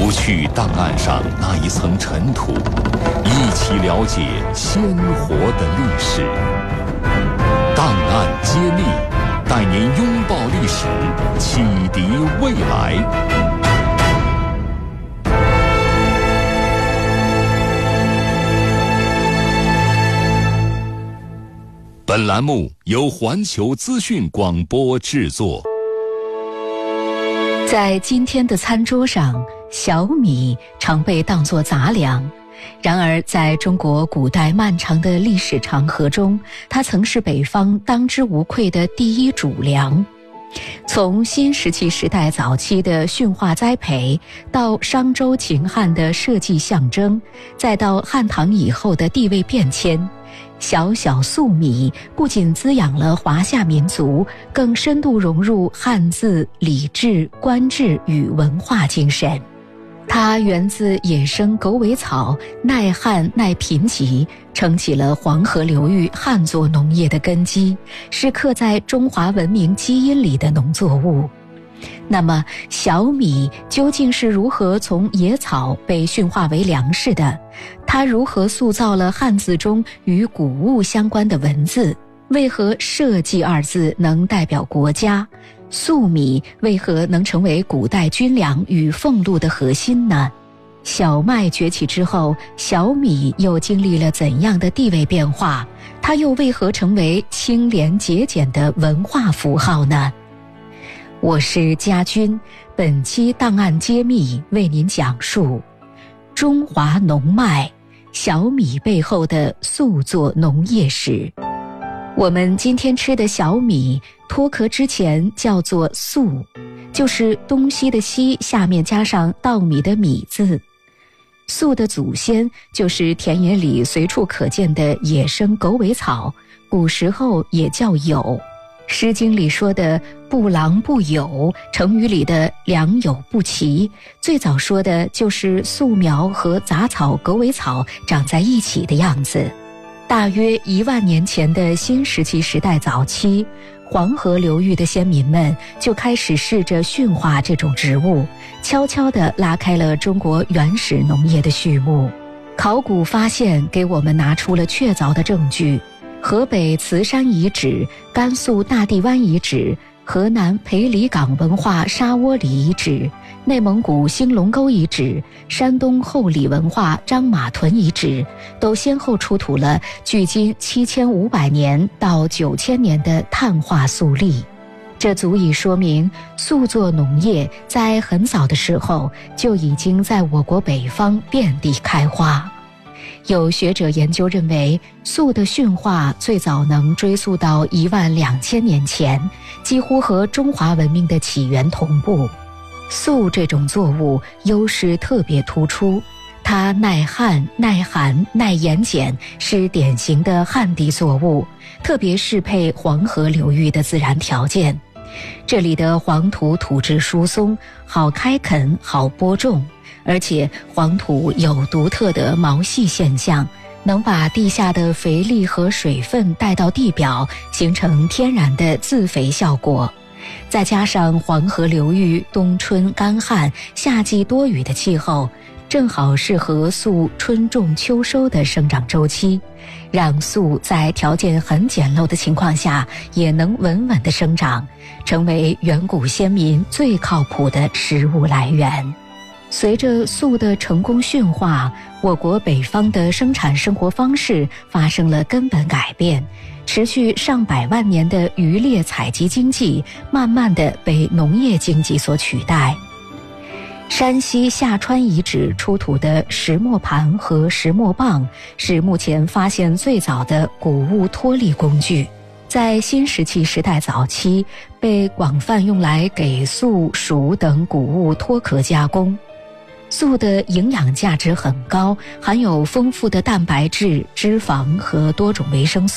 除去档案上那一层尘土，一起了解鲜活的历史。档案揭秘，带您拥抱历史，启迪未来。本栏目由环球资讯广播制作。 在今天的餐桌上，小米常被当作杂粮。然而在中国古代漫长的历史长河中，它曾是北方当之无愧的第一主粮。从新石器时代早期的驯化栽培，到商周秦汉的社稷象征，再到汉唐以后的地位变迁，小小粟米不仅滋养了华夏民族，更深度融入汉字、礼制、官制与文化精神。它源自野生狗尾草，耐旱耐贫瘠，撑起了黄河流域旱作农业的根基，是刻在中华文明基因里的农作物。那么小米究竟是如何从野草被驯化为粮食的？它如何塑造了汉字中与谷物相关的文字？为何社稷二字能代表国家？粟米为何能成为古代军粮与俸禄的核心呢？小麦崛起之后，小米又经历了怎样的地位变化？它又为何成为清廉节俭的文化符号呢？我是家军，本期档案揭秘为您讲述中华农脉，小米背后的塑作农业史。我们今天吃的小米脱壳之前叫做粟，就是东西的西下面加上稻米的米字。粟的祖先就是田野里随处可见的野生狗尾草，古时候也叫酉。诗经里说的不郎不酉，成语里的良莠不齐，最早说的就是粟苗和杂草狗尾草长在一起的样子。大约1万年前的新石器时代早期，黄河流域的先民们就开始试着驯化这种植物，悄悄地拉开了中国原始农业的序幕。考古发现给我们拿出了确凿的证据，河北慈山遗址、甘肃大地湾遗址、河南裴李岗文化沙窝里遗址、内蒙古兴隆沟遗址、山东后里文化张马屯遗址，都先后出土了距今7500年到9000年的碳化粟粒。这足以说明粟作农业在很早的时候就已经在我国北方遍地开花。有学者研究认为，粟的驯化最早能追溯到12000年前，几乎和中华文明的起源同步。粟这种作物优势特别突出，它耐旱、耐寒、耐盐碱，是典型的旱地作物，特别适配黄河流域的自然条件。这里的黄土土质疏松，好开垦，好播种，而且黄土有独特的毛细现象，能把地下的肥力和水分带到地表，形成天然的自肥效果。再加上黄河流域冬春干旱，夏季多雨的气候，正好适合粟春种秋收的生长周期，让粟在条件很简陋的情况下也能稳稳地生长，成为远古先民最靠谱的食物来源。随着粟的成功驯化，我国北方的生产生活方式发生了根本改变，持续上百万年的渔猎采集经济慢慢地被农业经济所取代。山西下川遗址出土的石磨盘和石磨棒是目前发现最早的谷物脱粒工具，在新石器时代早期被广泛用来给粟、黍等谷物脱壳加工。粟的营养价值很高，含有丰富的蛋白质、脂肪和多种维生素。